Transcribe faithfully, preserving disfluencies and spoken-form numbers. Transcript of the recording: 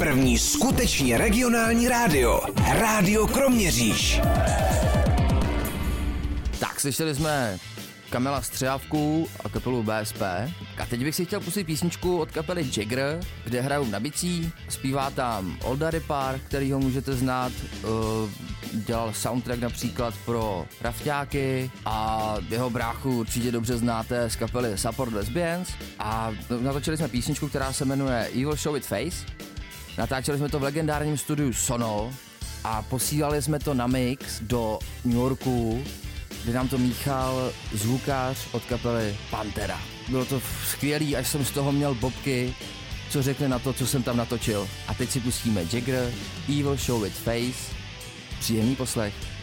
První skutečně regionální rádio. Rádio Kroměříž. Tak, slyšeli jsme Kamila Střehavku a kapelu B S P. A teď bych si chtěl pustit písničku od kapely Jagger, kde hrajou na bicí. Zpívá tam Olda Ripar, kterýho můžete znát. Dělal soundtrack například pro Rafťáky a jeho bráchu určitě dobře znáte z kapely Support Lesbians. A natočili jsme písničku, která se jmenuje Evil Show with Face. Natáčeli jsme to v legendárním studiu Sono a posílali jsme to na mix do New Yorku, kde nám to míchal zvukář od kapely Pantera. Bylo to skvělý, až jsem z toho měl bobky, co řekli na to, co jsem tam natočil. A teď si pustíme Jagger, Evil Show with Face. Příjemný poslech.